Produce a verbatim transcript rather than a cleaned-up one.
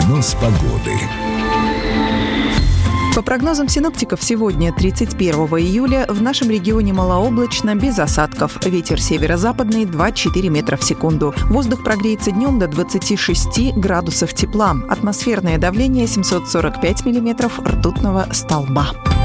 Прогноз погоды. По прогнозам синоптиков, сегодня, тридцать первого июля, в нашем регионе малооблачно, без осадков. Ветер северо-западный два-четыре метра в секунду. Воздух прогреется днем до двадцати шести градусов тепла. Атмосферное давление семьсот сорок пять миллиметров ртутного столба.